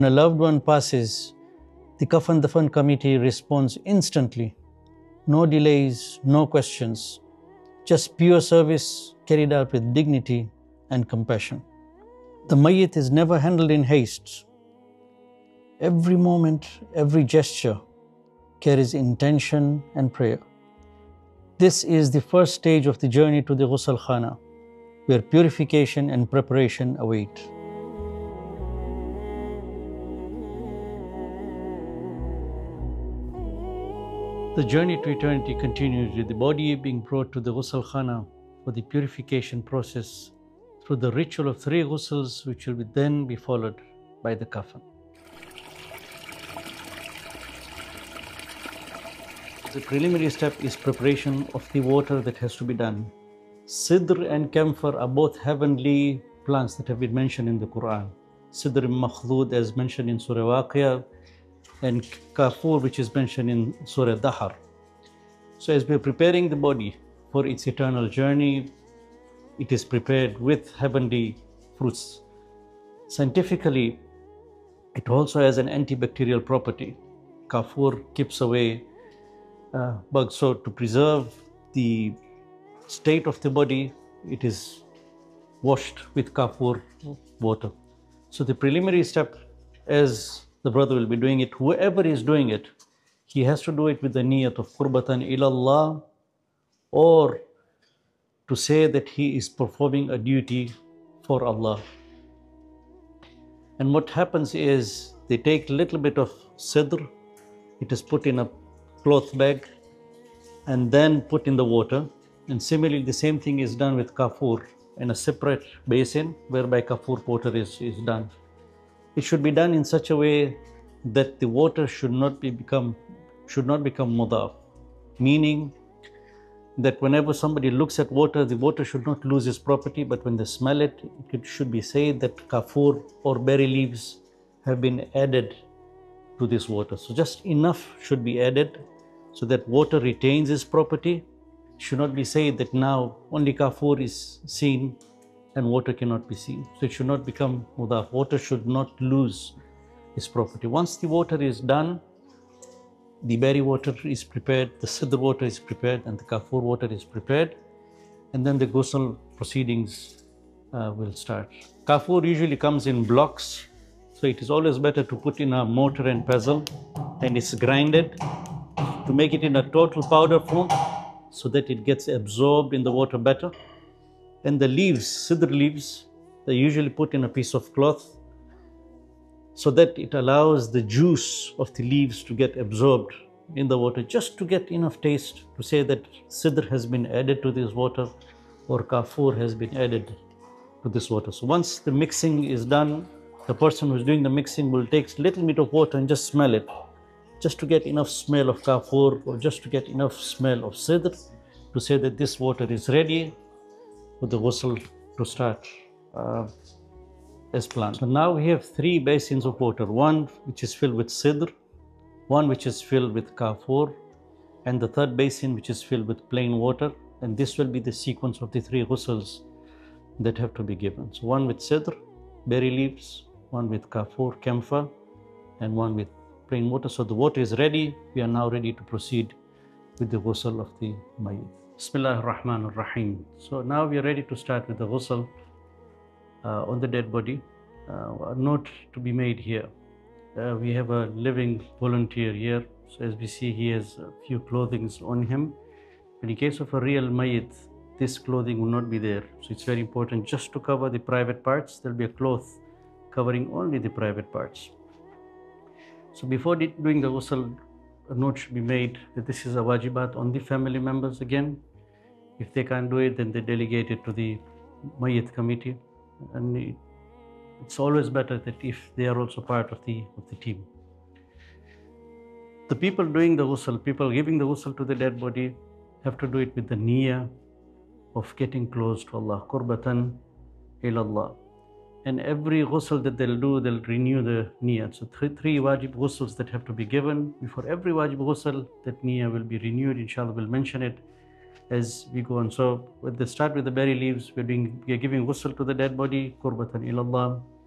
When a loved one passes, the Kafan Dafan committee responds instantly. No delays, no questions, just pure service carried out with dignity and compassion. The Mayyit is never handled in haste. Every moment, every gesture carries intention and prayer. This is the first stage of the journey to the Ghusl Khana, where purification and preparation await. The journey to eternity continues with the body being brought to the Ghusl Khana for the purification process through the ritual of 3 ghusls, which will then be followed by the kafan. The preliminary step is preparation of the water that has to be done. Sidr and camphor are both heavenly plants that have been mentioned in the Quran. Sidr makhdud, as mentioned in Surah Waqiyah, and kafur, which is mentioned in Surah Dahar. So as we are preparing the body for its eternal journey, it is prepared with heavenly fruits. Scientifically, it also has an antibacterial property. Kafur keeps away bugs. So to preserve the state of the body, it is washed with kafur water. So the preliminary step, as the brother will be doing it, whoever is doing it, he has to do it with the niyat of qurbatan ilallah, or to say that he is performing a duty for Allah. And what happens is they take a little bit of sidr, it is put in a cloth bag and then put in the water. And similarly, the same thing is done with kafur in a separate basin whereby kafur water is done. It should be done in such a way that the water should not become mudaf, meaning that whenever somebody looks at water, the water should not lose its property, but when they smell it, it should be said that kafur or berry leaves have been added to this water. So just enough should be added so that water retains its property. It should not be said that now only kafur is seen and water cannot be seen. So it should not become mudaf. Water should not lose its property. Once the water is done, the berry water is prepared, the sidr water is prepared, and the kafur water is prepared, and then the ghusl proceedings will start. Kafur usually comes in blocks, so it is always better to put in a mortar and pestle, and it's grinded to make it in a total powder form so that it gets absorbed in the water better. And the leaves, sidr leaves, they usually put in a piece of cloth so that it allows the juice of the leaves to get absorbed in the water, just to get enough taste to say that sidr has been added to this water or kafur has been added to this water. So once the mixing is done, the person who's doing the mixing will take a little bit of water and just smell it, just to get enough smell of kafur or just to get enough smell of sidr to say that this water is ready for the ghusl to start as planned. So now we have 3 basins of water, one which is filled with sidr, one which is filled with kafur, and the 3rd basin which is filled with plain water. And this will be the sequence of the 3 ghusls that have to be given. So one with sidr, berry leaves, one with kafur, camphor, and one with plain water. So the water is ready. We are now ready to proceed with the ghusl of the mayyit. Bismillah ar-Rahman ar-Rahim. So now we are ready to start with the ghusl on the dead body. A note to be made here. We have a living volunteer here. So as we see, he has a few clothings on him. But in case of a real mayyit, this clothing will not be there. So it's very important just to cover the private parts. There'll be a cloth covering only the private parts. So before doing the ghusl, a note should be made that this is a wajibat on the family members again. If they can't do it, then they delegate it to the mayyit committee. And it's always better that if they are also part of the team. The people doing the ghusl, people giving the ghusl to the dead body, have to do it with the niyyah of getting close to Allah, qurbatan ilallah. And every ghusl that they'll do, they'll renew the niyyah. So three wajib ghusls that have to be given. Before every wajib ghusl, that niyyah will be renewed. Inshallah, we'll mention it as we go on. So with the start with the berry leaves, we are giving ghusl to the dead body, qurbatan ilallah.